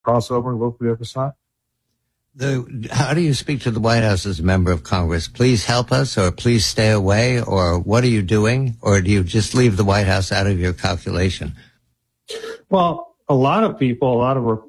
cross over and vote for the other side. How do you speak to the White House as a member of Congress? Please help us, or please stay away, or what are you doing? Or do you just leave the White House out of your calculation? Well, a lot of people,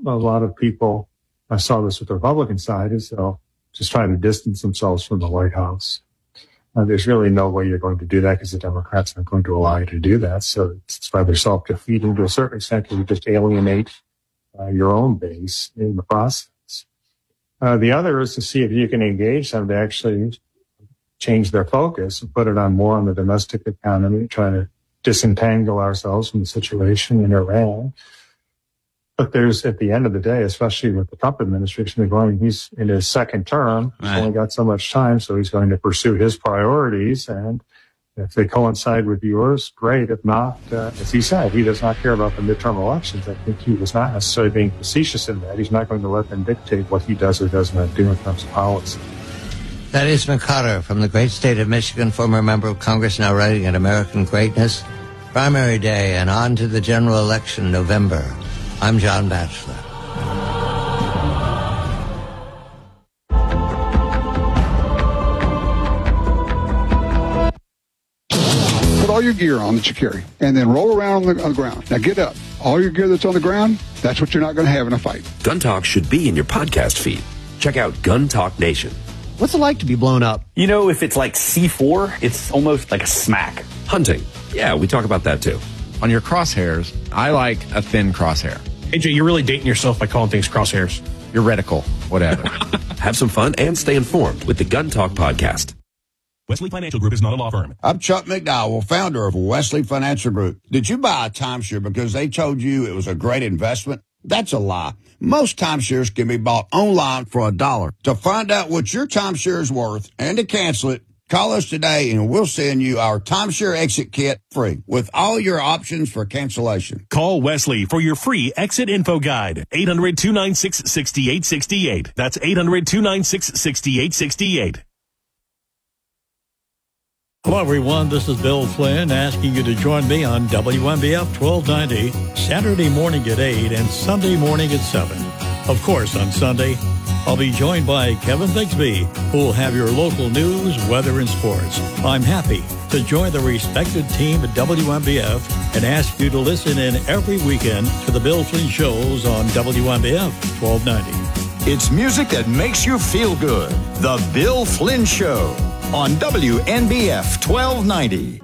I saw this with the Republican side, is they'll just try to distance themselves from the White House. There's really no way you're going to do that because the Democrats aren't going to allow you to do that. So it's rather self-defeating to a certain extent, because you just alienate your own base in the process. The other is to see if you can engage them to actually change their focus and put it on more on the domestic economy, try to disentangle ourselves from the situation in Iran. But there's, at the end of the day, especially with the Trump administration, he's in his second term. He's only got so much time, so he's going to pursue his priorities. And if they coincide with yours, great. If not, as he said, he does not care about the midterm elections. I think he was not necessarily being facetious in that. He's not going to let them dictate what he does or does not do in terms of policy. That is McCutter from the great state of Michigan, former member of Congress, now writing at American Greatness. Primary day and on to the general election, November. I'm John Batchelor. Put all your gear on that you carry, and then roll around on the ground. Now get up. All your gear that's on the ground, that's what you're not going to have in a fight. Gun Talk should be in your podcast feed. Check out Gun Talk Nation. What's it like to be blown up? You know, if it's like C4, it's almost like a smack. Hunting. Yeah, we talk about that too. On your crosshairs, I like a thin crosshair. AJ, you're really dating yourself by calling things crosshairs. Your reticle, whatever. Have some fun and stay informed with the Gun Talk podcast. Wesley Financial Group is not a law firm. I'm Chuck McDowell, founder of Wesley Financial Group. Did you buy a timeshare because they told you it was a great investment? That's a lie. Most timeshares can be bought online for $1. To find out what your timeshare is worth and to cancel it, call us today and we'll send you our timeshare exit kit free with all your options for cancellation. Call Wesley for your free exit info guide. 800-296-6868. That's 800-296-6868. Hello, everyone. This is Bill Flynn asking you to join me on WMBF 1290, Saturday morning at 8 and Sunday morning at 7. Of course, on Sunday, I'll be joined by Kevin Bigsby, who will have your local news, weather, and sports. I'm happy to join the respected team at WMBF and ask you to listen in every weekend to the Bill Flynn shows on WMBF 1290. It's music that makes you feel good. The Bill Flynn Show on WNBF 1290.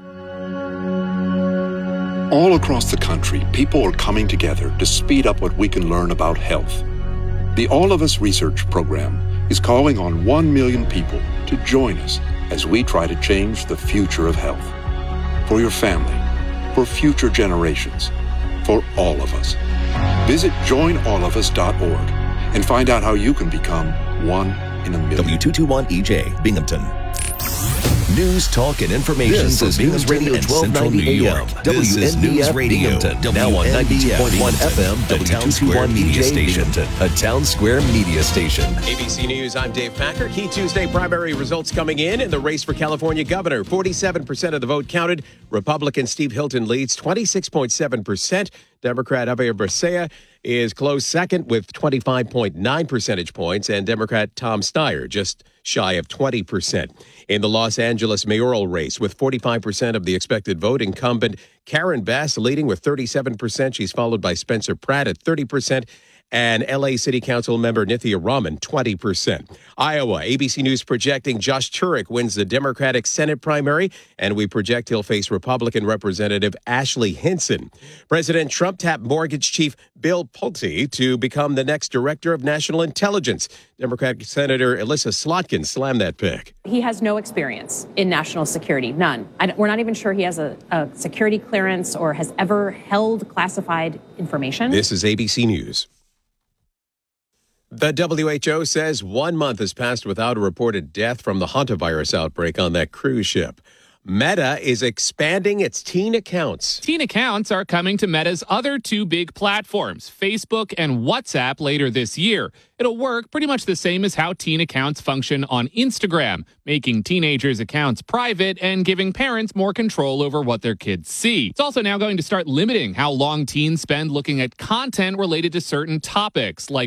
All across the country, people are coming together to speed up what we can learn about health. The All of Us Research Program is calling on 1 million people to join us as we try to change the future of health. For your family, for future generations, for all of us. Visit joinallofus.org and find out how you can become one in a million. W221EJ, Binghamton. News, talk, and information This is News Radio 1290 AM. This is News Radio. Now on 92.1 FM, the Town Square Media Station. A Town Square Media Station. ABC News, I'm Dave Packer. Key Tuesday primary results coming in the race for California governor. 47% of the vote counted. Republican Steve Hilton leads 26.7%. Democrat Javier Becerra is close second with 25.9 percentage points, and Democrat Tom Steyer just shy of 20%. In the Los Angeles mayoral race, with 45% of the expected vote, incumbent Karen Bass leading with 37%. She's followed by Spencer Pratt at 30%. And L.A. City Council member Nithya Raman, 20%. Iowa, ABC News projecting Josh Turek wins the Democratic Senate primary, and we project he'll face Republican Representative Ashley Hinson. President Trump tapped mortgage chief Bill Pulte to become the next director of national intelligence. Democratic Senator Elissa Slotkin slammed that pick. He has no experience in national security, none. We're not even sure he has a security clearance or has ever held classified information. This is ABC News. The WHO says 1 month has passed without a reported death from the hantavirus outbreak on that cruise ship. Meta is expanding its teen accounts. Teen accounts are coming to Meta's other two big platforms, Facebook and WhatsApp, later this year. It'll work pretty much the same as how teen accounts function on Instagram, making teenagers' accounts private and giving parents more control over what their kids see. It's also now going to start limiting how long teens spend looking at content related to certain topics, like